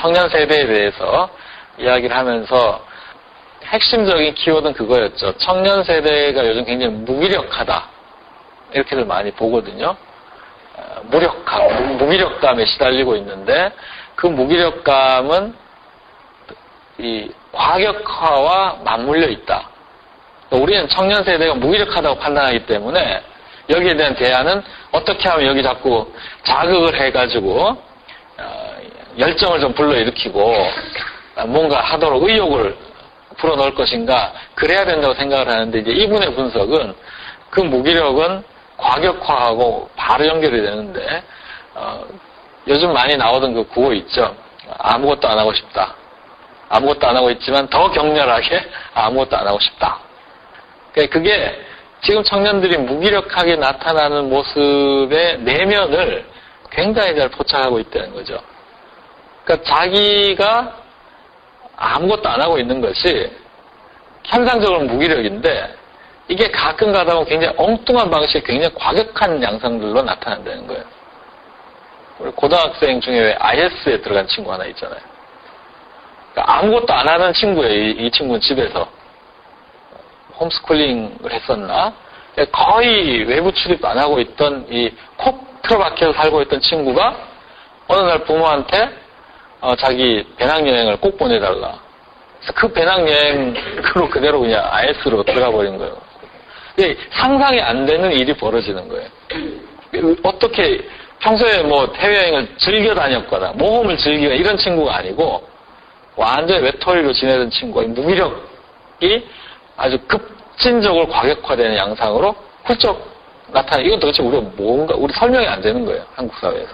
청년 세대에 대해서 이야기를 하면서 핵심적인 키워드는 그거였죠. 청년 세대가 요즘 굉장히 무기력하다. 이렇게들 많이 보거든요. 무기력감에 시달리고 있는데 그 무기력감은 이 과격화와 맞물려 있다. 우리는 청년 세대가 무기력하다고 판단하기 때문에 여기에 대한 대안은 어떻게 하면 여기 자꾸 자극을 해가지고 열정을 좀 불러일으키고 뭔가 하도록 의욕을 불어넣을 것인가 그래야 된다고 생각을 하는데 이제 이분의 분석은 그 무기력은 과격화하고 바로 연결이 되는데 요즘 많이 나오던 그 구호 있죠. 아무것도 안 하고 싶다. 아무것도 안 하고 있지만 더 격렬하게 아무것도 안 하고 싶다. 그게 지금 청년들이 무기력하게 나타나는 모습의 내면을 굉장히 잘 포착하고 있다는 거죠. 그러니까 자기가 아무것도 안 하고 있는 것이 현상적으로 무기력인데 이게 가끔 가다 보면 굉장히 엉뚱한 방식의 굉장히 과격한 양상들로 나타난다는 거예요. 우리 고등학생 중에 왜 IS에 들어간 친구 하나 있잖아요. 그러니까 아무것도 안 하는 친구예요. 이 친구는 집에서. 홈스쿨링을 했었나? 거의 외부 출입 안 하고 있던 이 콕 틀어박혀서 살고 있던 친구가 어느 날 부모한테 자기 배낭여행을 꼭 보내달라. 그래서 그 배낭여행으로 그대로 그냥 IS로 들어가 버린 거예요. 상상이 안 되는 일이 벌어지는 거예요. 어떻게 평소에 뭐 해외여행을 즐겨 다녔거나 모험을 즐기거나 이런 친구가 아니고 완전히 외톨이로 지내던 친구가 무기력이 아주 급진적으로 과격화되는 양상으로 훌쩍 나타나. 이건 도대체 우리 설명이 안 되는 거예요. 한국 사회에서.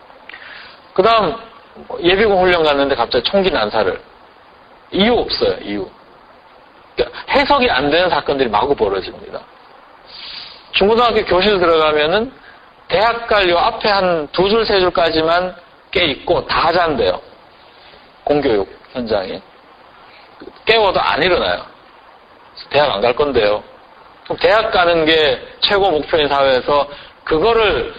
그 다음 예비군 훈련 갔는데 갑자기 총기 난사를. 이유 없어요. 이유. 그러니까 해석이 안 되는 사건들이 마구 벌어집니다. 중고등학교 교실 들어가면은 대학 갈 요 앞에 한 2줄, 3줄까지만 깨 있고 다 잔대요. 공교육 현장이. 깨워도 안 일어나요. 대학 안 갈 건데요. 그럼 대학 가는 게 최고 목표인 사회에서 그거를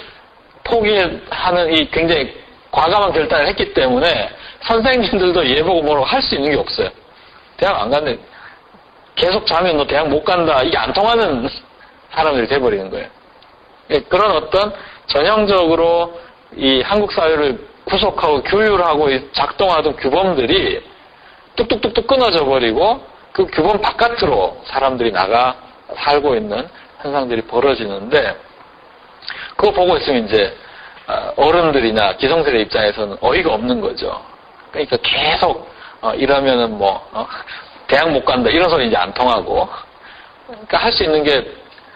포기하는 이 굉장히 과감한 결단을 했기 때문에 선생님들도 얘 보고 뭐라고 할 수 있는 게 없어요. 대학 안 갔는데 계속 자면 너 대학 못 간다. 이게 안 통하는 사람들이 돼버리는 거예요. 그런 어떤 전형적으로 이 한국 사회를 구속하고 규율하고 작동하던 규범들이 뚝뚝뚝뚝 끊어져 버리고 그 규범 바깥으로 사람들이 나가 살고 있는 현상들이 벌어지는데 그거 보고 있으면 이제 어른들이나 기성세대 입장에서는 어이가 없는 거죠. 그러니까 계속 이러면은 대학 못 간다 이런 소리 이제 안 통하고 그러니까 할 수 있는 게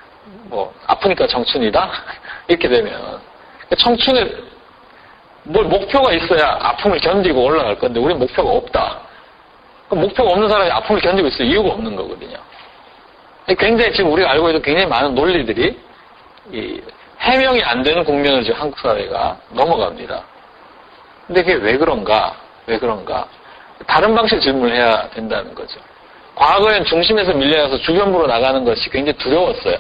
아프니까 청춘이다 이렇게 되면 청춘에 뭘 목표가 있어야 아픔을 견디고 올라갈 건데 우리는 목표가 없다. 목표가 없는 사람이 아픔을 견디고 있을 이유가 없는 거거든요. 굉장히 지금 우리가 알고 있는 굉장히 많은 논리들이 해명이 안 되는 국면을 지금 한국 사회가 넘어갑니다. 근데 그게 왜 그런가? 다른 방식 질문을 해야 된다는 거죠. 과거엔 중심에서 밀려나서 주변부로 나가는 것이 굉장히 두려웠어요.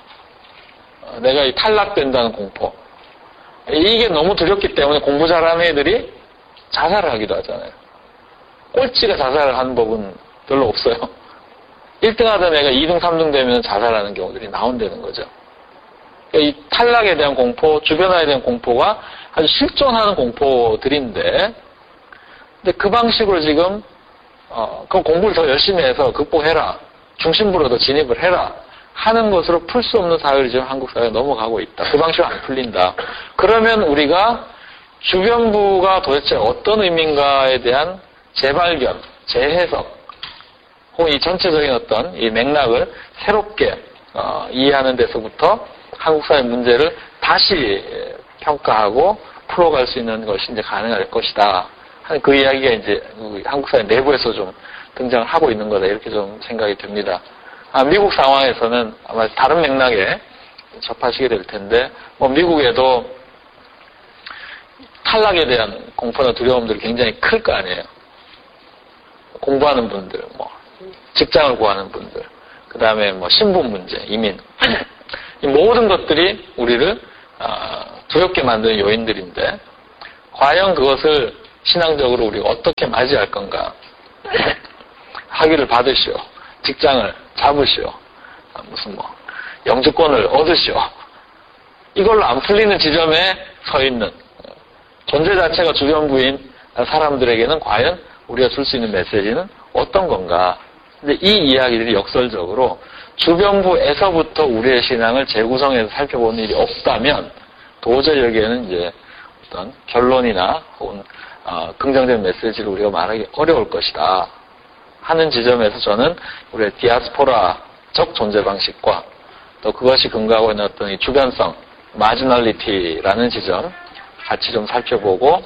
내가 탈락된다는 공포. 이게 너무 두렵기 때문에 공부 잘하는 애들이 자살을 하기도 하잖아요. 꼴찌가 자살을 하는 법은 별로 없어요. 1등 하던 애가 2등, 3등 되면 자살하는 경우들이 나온다는 거죠. 이 탈락에 대한 공포, 주변화에 대한 공포가 아주 실존하는 공포들인데, 근데 그 방식으로 지금, 그럼 공부를 더 열심히 해서 극복해라. 중심부로 더 진입을 해라. 하는 것으로 풀 수 없는 사회를 지금 한국 사회가 넘어가고 있다. 그 방식으로 안 풀린다. 그러면 우리가 주변부가 도대체 어떤 의미인가에 대한 재발견, 재해석, 혹은 이 전체적인 어떤 이 맥락을 새롭게 이해하는 데서부터 한국 사회 문제를 다시 평가하고 풀어갈 수 있는 것이 이제 가능할 것이다. 하는 그 이야기가 이제 한국 사회 내부에서 좀 등장을 하고 있는 거다. 이렇게 좀 생각이 듭니다. 미국 상황에서는 아마 다른 맥락에 접하시게 될 텐데, 미국에도 탈락에 대한 공포나 두려움들이 굉장히 클 거 아니에요. 공부하는 분들, 직장을 구하는 분들, 그 다음에 신분 문제, 이민. 이 모든 것들이 우리를 두렵게 만드는 요인들인데, 과연 그것을 신앙적으로 우리가 어떻게 맞이할 건가. 학위를 받으시오. 직장을 잡으시오. 무슨 영주권을 얻으시오. 이걸로 안 풀리는 지점에 서 있는 존재 자체가 주변부인 사람들에게는 과연 우리가 줄 수 있는 메시지는 어떤 건가. 근데 이 이야기들이 역설적으로 주변부에서부터 우리의 신앙을 재구성해서 살펴보는 일이 없다면 도저히 여기에는 이제 어떤 결론이나 혹은 긍정적인 메시지를 우리가 말하기 어려울 것이다 하는 지점에서 저는 우리의 디아스포라적 존재 방식과 또 그것이 근거하고 있는 어떤 이 주변성, 마지널리티라는 지점 같이 좀 살펴보고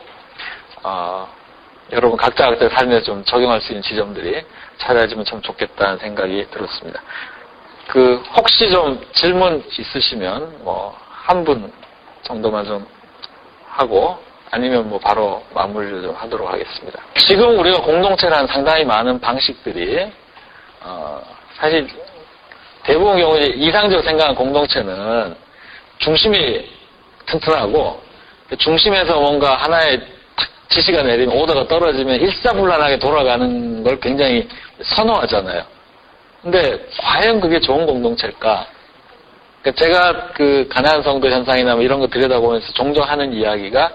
여러분 각자의 삶에 좀 적용할 수 있는 지점들이 찾아지면 참 좋겠다는 생각이 들었습니다. 혹시 좀 질문 있으시면 한 분 정도만 좀 하고 아니면 바로 마무리를 좀 하도록 하겠습니다. 지금 우리가 공동체라는 상당히 많은 방식들이 사실 대부분 경우 이상적으로 생각하는 공동체는 중심이 튼튼하고 중심에서 뭔가 하나의 지시가 내리면 오더가 떨어지면 일사불란하게 돌아가는 걸 굉장히 선호하잖아요. 근데 과연 그게 좋은 공동체일까? 제가 가나안 성도 현상이나 이런 거 들여다보면서 종종 하는 이야기가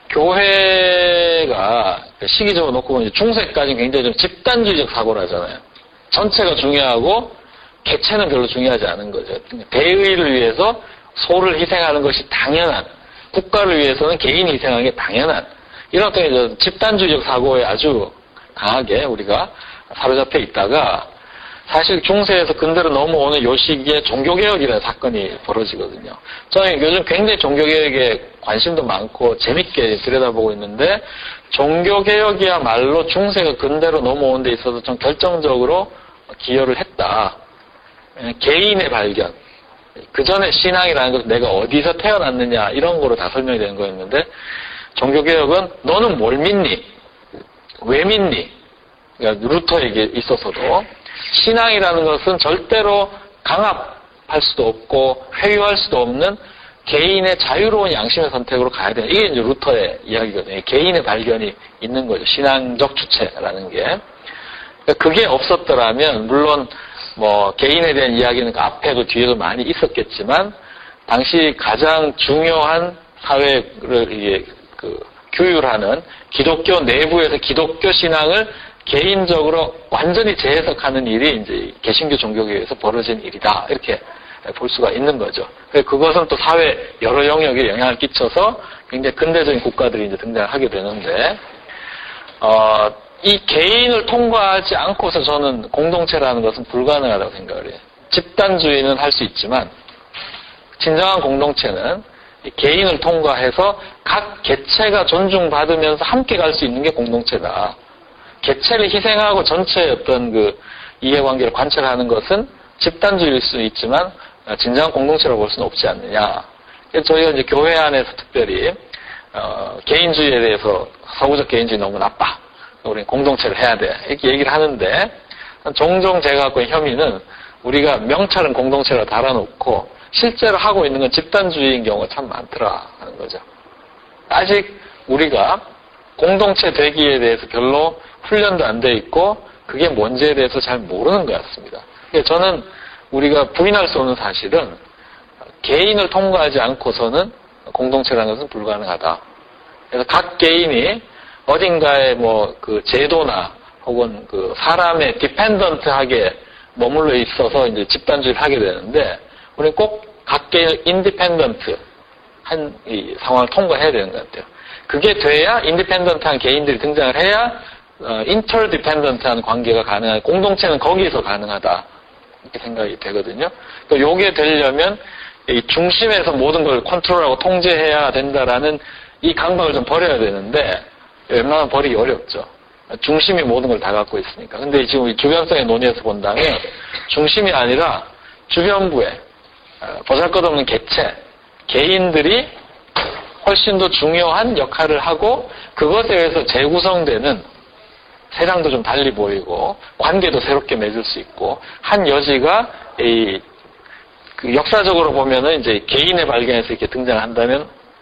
교회가 시기적으로 놓고 보면 중세까지는 굉장히 좀 집단주의적 사고라잖아요. 전체가 중요하고 개체는 별로 중요하지 않은 거죠. 대의를 위해서 소를 희생하는 것이 당연한, 국가를 위해서는 개인이 희생하는 게 당연한 이런 어떤 집단주의적 사고에 아주 강하게 우리가 사로잡혀 있다가 사실 중세에서 근대로 넘어오는 요 시기에 종교개혁이라는 사건이 벌어지거든요. 저는 요즘 굉장히 종교개혁에 관심도 많고 재밌게 들여다보고 있는데 종교개혁이야말로 중세가 근대로 넘어오는 데 있어서 좀 결정적으로 기여를 했다. 개인의 발견. 그 전에 신앙이라는 것은 내가 어디서 태어났느냐 이런 거로 다 설명이 되는 거였는데 종교개혁은 너는 뭘 믿니? 왜 믿니? 그러니까 루터에게 있어서도 신앙이라는 것은 절대로 강압할 수도 없고 회유할 수도 없는 개인의 자유로운 양심의 선택으로 가야 돼요. 이게 이제 루터의 이야기거든요. 개인의 발견이 있는 거죠. 신앙적 주체라는 게. 그러니까 그게 없었더라면 물론 개인에 대한 이야기는 그 앞에도 뒤에도 많이 있었겠지만 당시 가장 중요한 사회를 규율하는 기독교 내부에서 기독교 신앙을 개인적으로 완전히 재해석하는 일이 이제 개신교 종교계에서 벌어진 일이다. 이렇게 볼 수가 있는 거죠. 그것은 또 사회 여러 영역에 영향을 끼쳐서 굉장히 근대적인 국가들이 이제 등장하게 되는데, 이 개인을 통과하지 않고서 저는 공동체라는 것은 불가능하다고 생각을 해요. 집단주의는 할 수 있지만, 진정한 공동체는 개인을 통과해서 각 개체가 존중받으면서 함께 갈 수 있는 게 공동체다. 개체를 희생하고 전체의 어떤 이해관계를 관찰하는 것은 집단주의일 수는 있지만 진정한 공동체라고 볼 수는 없지 않느냐. 저희가 이제 교회 안에서 특별히 개인주의에 대해서 서구적 개인주의 너무 나빠. 우리는 공동체를 해야 돼. 이렇게 얘기를 하는데 종종 제가 갖고 있는 혐의는 우리가 명찰은 공동체로 달아놓고 실제로 하고 있는 건 집단주의인 경우가 참 많더라 하는 거죠. 아직 우리가 공동체 되기에 대해서 별로 훈련도 안 돼 있고 그게 뭔지에 대해서 잘 모르는 것 같습니다. 저는 우리가 부인할 수 없는 사실은 개인을 통과하지 않고서는 공동체라는 것은 불가능하다. 그래서 각 개인이 어딘가에 제도나 혹은 사람의 디펜던트하게 머물러 있어서 이제 집단주의를 하게 되는데 우리는 꼭 각 개인 인디펜던트 한 이 상황을 통과해야 되는 것 같아요. 그게 돼야 인디펜던트한 개인들이 등장을 해야 인터디펜던트한 관계가 가능한 공동체는 거기에서 가능하다 이렇게 생각이 되거든요. 그러니까 요게 되려면 이 중심에서 모든 걸 컨트롤하고 통제해야 된다라는 이 강박을 좀 버려야 되는데 웬만하면 버리기 어렵죠. 중심이 모든 걸 다 갖고 있으니까. 근데 지금 이 주변성의 논의에서 본다면 중심이 아니라 주변부에 보잘것없는 개체, 개인들이 훨씬 더 중요한 역할을 하고 그것에 의해서 재구성되는 세상도 좀 달리 보이고 관계도 새롭게 맺을 수 있고 한 여지가 역사적으로 보면은 이제 개인의 발견에서 이렇게 등장한다면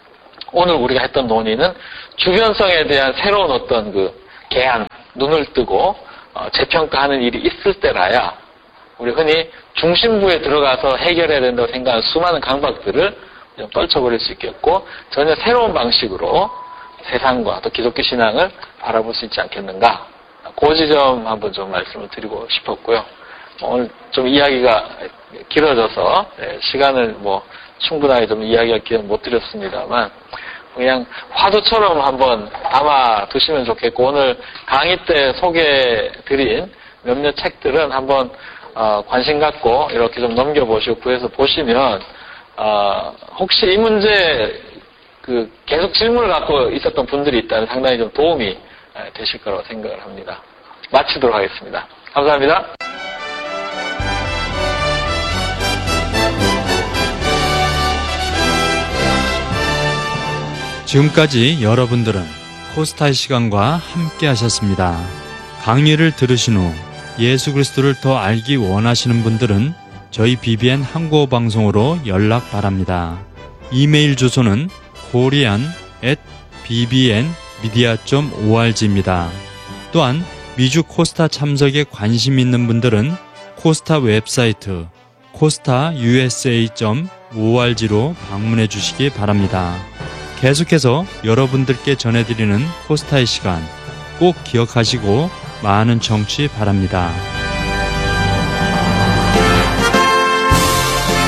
오늘 우리가 했던 논의는 주변성에 대한 새로운 어떤 그 개안, 눈을 뜨고 재평가하는 일이 있을 때라야 우리 흔히 중심부에 들어가서 해결해야 된다고 생각하는 수많은 강박들을 좀 떨쳐버릴 수 있겠고 전혀 새로운 방식으로 세상과 또 기독교 신앙을 바라볼 수 있지 않겠는가. 그 지점 한번 좀 말씀을 드리고 싶었고요. 오늘 좀 이야기가 길어져서 시간을 충분하게 좀 이야기할 기회는 못 드렸습니다만 그냥 화두처럼 한번 담아 두시면 좋겠고 오늘 강의 때 소개해드린 몇몇 책들은 한번 관심 갖고 이렇게 좀 넘겨보시고 구해서 보시면 혹시 이 문제 계속 질문을 갖고 있었던 분들이 있다면 상당히 좀 도움이 되실 거라고 생각을 합니다. 마치도록 하겠습니다. 감사합니다. 지금까지 여러분들은 코스타의 시간과 함께 하셨습니다. 강의를 들으신 후 예수 그리스도를 더 알기 원하시는 분들은 저희 BBN 한국어 방송으로 연락 바랍니다. 이메일 주소는 korean@bbnmedia.org입니다. 또한 미주 코스타 참석에 관심 있는 분들은 코스타 웹사이트 costausa.org로 방문해 주시기 바랍니다. 계속해서 여러분들께 전해드리는 코스타의 시간 꼭 기억하시고 많은 청취 바랍니다.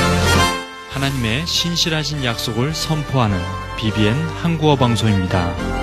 하나님의 신실하신 약속을 선포하는 BBN 한국어 방송입니다.